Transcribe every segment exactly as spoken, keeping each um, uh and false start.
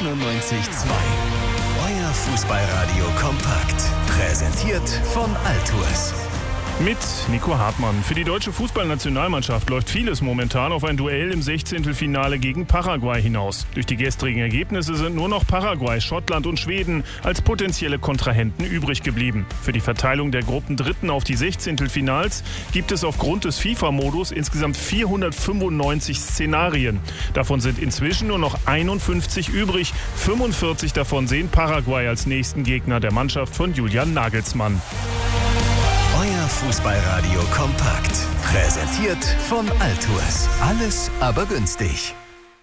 einundneunzig Komma zwei. Euer Fußballradio kompakt. Präsentiert von Altours. Mit Nico Hartmann. Für die deutsche Fußballnationalmannschaft läuft vieles momentan auf ein Duell im Sechzehntelfinale gegen Paraguay hinaus. Durch die gestrigen Ergebnisse sind nur noch Paraguay, Schottland und Schweden als potenzielle Kontrahenten übrig geblieben. Für die Verteilung der Gruppendritten auf die Sechzehntelfinals gibt es aufgrund des FIFA-Modus insgesamt vierhundertfünfundneunzig Szenarien. Davon sind inzwischen nur noch einundfünfzig übrig. fünfundvierzig davon sehen Paraguay als nächsten Gegner der Mannschaft von Julian Nagelsmann. Euer Fußballradio kompakt. Präsentiert von Altours. Alles aber günstig.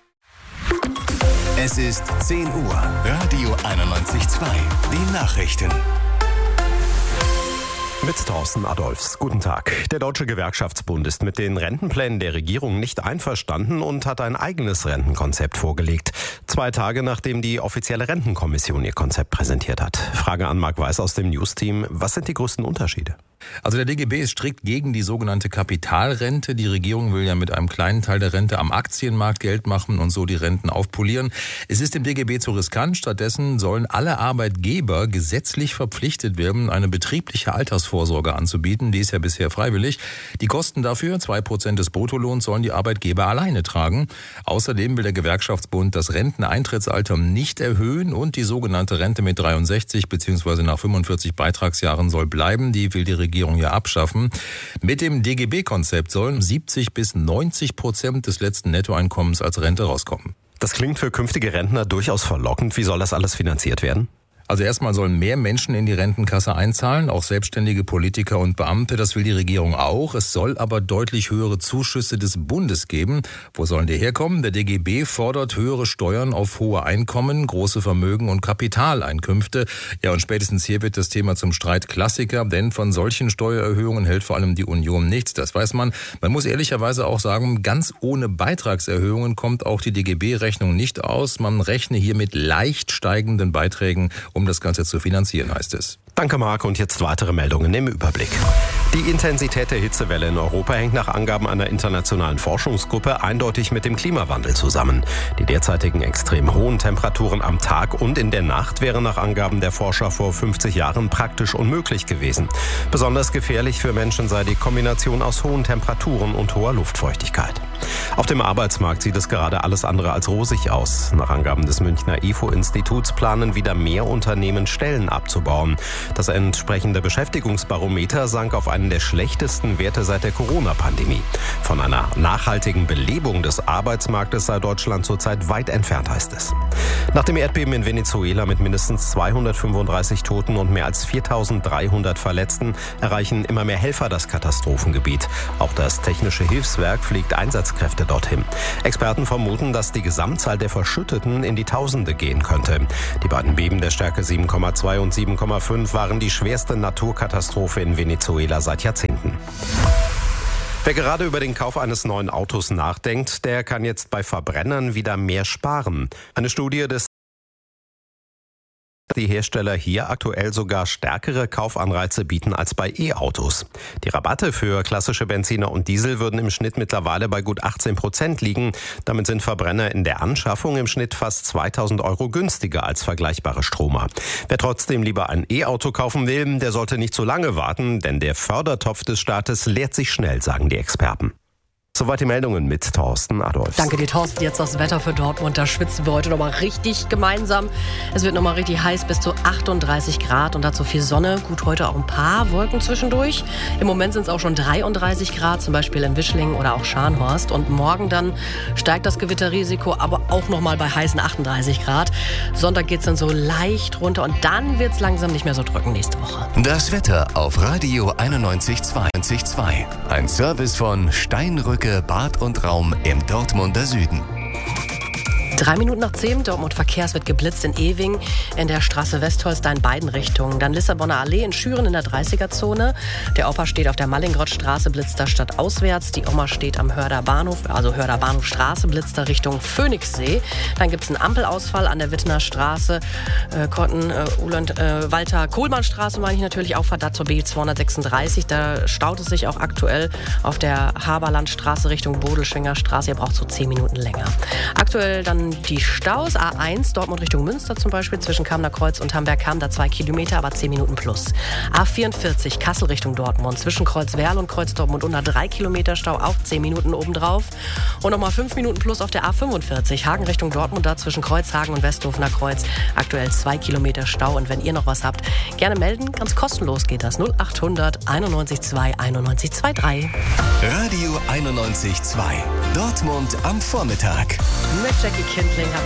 Es ist zehn Uhr. Radio einundneunzig Komma zwei. Die Nachrichten. Mit Thorsten Adolfs. Guten Tag. Der Deutsche Gewerkschaftsbund ist mit den Rentenplänen der Regierung nicht einverstanden und hat ein eigenes Rentenkonzept vorgelegt. Zwei Tage nachdem die offizielle Rentenkommission ihr Konzept präsentiert hat. Frage an Marc Weiß aus dem News-Team. Was sind die größten Unterschiede? Also der D G B ist strikt gegen die sogenannte Kapitalrente. Die Regierung will ja mit einem kleinen Teil der Rente am Aktienmarkt Geld machen und so die Renten aufpolieren. Es ist dem D G B zu riskant. Stattdessen sollen alle Arbeitgeber gesetzlich verpflichtet werden, eine betriebliche Altersvorsorge anzubieten. Die ist ja bisher freiwillig. Die Kosten dafür, zwei Prozent des Bruttolohns, sollen die Arbeitgeber alleine tragen. Außerdem will der Gewerkschaftsbund das Renteneintrittsalter nicht erhöhen und die sogenannte Rente mit dreiundsechzig bzw. nach fünfundvierzig Beitragsjahren soll bleiben. Die will die Regierung Regierung ja abschaffen. Mit dem D G B-Konzept sollen siebzig bis neunzig Prozent des letzten Nettoeinkommens als Rente rauskommen. Das klingt für künftige Rentner durchaus verlockend. Wie soll das alles finanziert werden? Also erstmal sollen mehr Menschen in die Rentenkasse einzahlen, auch selbstständige Politiker und Beamte. Das will die Regierung auch. Es soll aber deutlich höhere Zuschüsse des Bundes geben. Wo sollen die herkommen? Der D G B fordert höhere Steuern auf hohe Einkommen, große Vermögen und Kapitaleinkünfte. Ja, und spätestens hier wird das Thema zum Streitklassiker, denn von solchen Steuererhöhungen hält vor allem die Union nichts. Das weiß man. Man muss ehrlicherweise auch sagen, ganz ohne Beitragserhöhungen kommt auch die D G B-Rechnung nicht aus. Man rechne hier mit leicht steigenden Beiträgen, um das Ganze zu finanzieren, heißt es. Danke, Marc. Und jetzt weitere Meldungen im Überblick. Die Intensität der Hitzewelle in Europa hängt nach Angaben einer internationalen Forschungsgruppe eindeutig mit dem Klimawandel zusammen. Die derzeitigen extrem hohen Temperaturen am Tag und in der Nacht wären nach Angaben der Forscher vor fünfzig Jahren praktisch unmöglich gewesen. Besonders gefährlich für Menschen sei die Kombination aus hohen Temperaturen und hoher Luftfeuchtigkeit. Auf dem Arbeitsmarkt sieht es gerade alles andere als rosig aus. Nach Angaben des Münchner I F O-Instituts planen wieder mehr Unternehmen Stellen abzubauen. Das entsprechende Beschäftigungsbarometer sank auf einen der schlechtesten Werte seit der Corona-Pandemie. Von einer nachhaltigen Belebung des Arbeitsmarktes sei Deutschland zurzeit weit entfernt, heißt es. Nach dem Erdbeben in Venezuela mit mindestens zweihundertfünfunddreißig Toten und mehr als viertausenddreihundert Verletzten erreichen immer mehr Helfer das Katastrophengebiet. Auch das Technische Hilfswerk fliegt Einsatzkräfte dorthin. Experten vermuten, dass die Gesamtzahl der Verschütteten in die Tausende gehen könnte. Die beiden Beben der Stärke sieben Komma zwei und sieben Komma fünf waren die schwerste Naturkatastrophe in Venezuela seit Jahrzehnten. Wer gerade über den Kauf eines neuen Autos nachdenkt, der kann jetzt bei Verbrennern wieder mehr sparen. Eine Studie des die Hersteller hier aktuell sogar stärkere Kaufanreize bieten als bei E-Autos. Die Rabatte für klassische Benziner und Diesel würden im Schnitt mittlerweile bei gut achtzehn Prozent liegen. Damit sind Verbrenner in der Anschaffung im Schnitt fast zweitausend Euro günstiger als vergleichbare Stromer. Wer trotzdem lieber ein E-Auto kaufen will, der sollte nicht zu lange warten, denn der Fördertopf des Staates leert sich schnell, sagen die Experten. Soweit die Meldungen mit Thorsten Adolfs. Danke dir, Thorsten. Jetzt das Wetter für Dortmund. Da schwitzen wir heute nochmal richtig gemeinsam. Es wird nochmal richtig heiß, bis zu achtunddreißig Grad und dazu viel Sonne. Gut, heute auch ein paar Wolken zwischendurch. Im Moment sind es auch schon dreiunddreißig Grad, zum Beispiel in Wischlingen oder auch Scharnhorst. Und morgen dann steigt das Gewitterrisiko, aber auch nochmal bei heißen achtunddreißig Grad. Sonntag geht es dann so leicht runter und dann wird es langsam nicht mehr so drücken nächste Woche. Das Wetter auf Radio einundneunzig Komma zwei. Ein Service von Steinrücke Bad und Raum im Dortmunder Süden. Drei Minuten nach zehn, Dortmund Verkehrs wird geblitzt in Ewing, in der Straße Westholster in beiden Richtungen. Dann Lissabonner Allee in Schüren in der dreißiger-Zone. Der Opa steht auf der Mallingrothstraße, blitzt da stadtauswärts. Die Oma steht am Hörder Bahnhof, also Hörder Bahnhofstraße, blitzt da Richtung Phoenixsee. Dann gibt es einen Ampelausfall an der Wittener Straße, äh, Korten, äh, Uland, äh, Walter-Kohlmann-Straße meine ich natürlich auch, Verdacht zur B zweihundertsechsunddreißig. Da staut es sich auch aktuell auf der Haberlandstraße Richtung Bodelschwinger Straße. Ihr braucht so zehn Minuten länger. Aktuell dann dann die Staus. A eins, Dortmund Richtung Münster zum Beispiel, zwischen Kamener Kreuz und Hamberg-Kamm, da zwei Kilometer, aber zehn Minuten plus. A vierundvierzig, Kassel Richtung Dortmund, zwischen Kreuzwerl und Kreuz Dortmund unter drei Kilometer Stau, auch zehn Minuten obendrauf. Und nochmal fünf Minuten plus auf der A fünfundvierzig, Hagen Richtung Dortmund, da zwischen Kreuzhagen und Westhofener Kreuz, aktuell zwei Kilometer Stau. Und wenn ihr noch was habt, gerne melden, ganz kostenlos geht das. null achthundert einundneunzig zwei einundneunzig drei. Radio einundneunzig Komma zwei. Dortmund am Vormittag. Mit Jackie Kindling habt